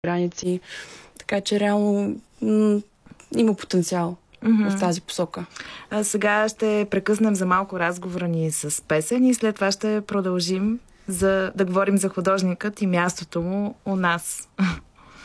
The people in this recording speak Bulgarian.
граници. Така че реално има потенциал в тази посока. Сега ще прекъснем за малко разговора ни с песен и след това ще продължим да говорим за художникът и мястото му у нас.